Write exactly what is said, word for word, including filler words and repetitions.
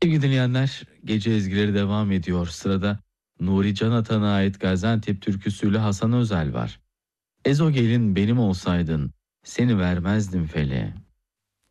Sevgili dinleyenler, gece ezgileri devam ediyor. Sırada Nuri Can Atan'a ait Gaziantep türküsüyle Hasan Özel var. Ezogelin benim olsaydın, seni vermezdim feleğe.